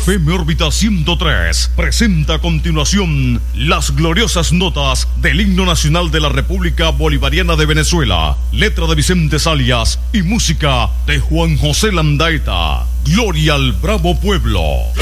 FM órbita 103 presenta a continuación las gloriosas notas del himno nacional de la República Bolivariana de Venezuela, letra de Vicente Salias y música de Juan José Landaeta. Gloria al bravo pueblo.